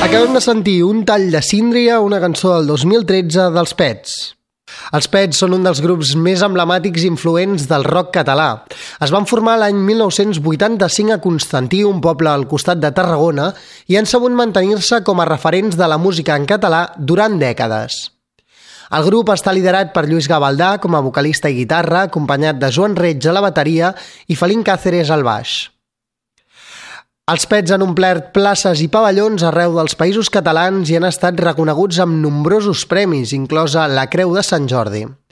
Acabem de sentir un tall de síndria, una cançó del 2013 dels Pets. Els Pets són un dels grups més emblemàtics i influents del rock català. Es van formar l'any 1985 a Constantí, un poble al costat de Tarragona, i han sabut mantenir-se com a referents de la música en català durant dècades. El grup està liderat per Lluís Gavaldà com a vocalista i guitarra, acompanyat de Joan Reig a la bateria i Felín Cáceres al baix. Els Pets han omplert places i pavellons arreu dels països catalans i han estat reconeguts amb nombrosos premis, inclosa la Creu de Sant Jordi.